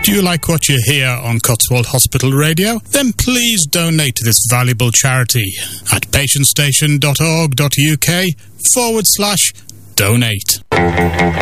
Do you like what you hear on Cotswold Hospital Radio? Then please donate to this valuable charity at patientstation.org.uk/donate.